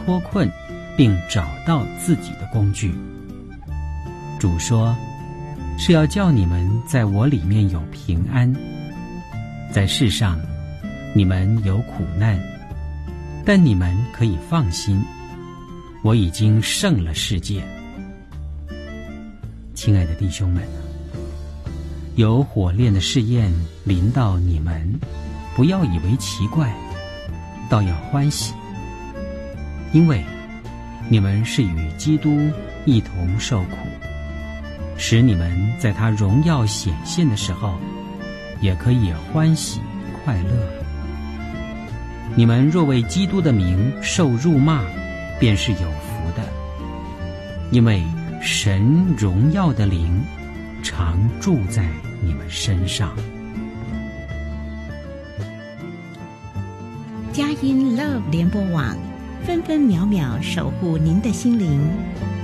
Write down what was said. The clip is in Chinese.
脱困，并找到自己的工具。主说，是要叫你们在我里面有平安。在世上你们有苦难，但你们可以放心，我已经胜了世界。亲爱的弟兄们，有火炼的试验临到你们，不要以为奇怪，倒要欢喜，因为你们是与基督一同受苦，使你们在他荣耀显现的时候，也可以欢喜快乐。你们若为基督的名受辱骂，便是有福的，因为神荣耀的灵常住在你们身上。 佳音 Love 联播网，分分秒秒守护您的心灵。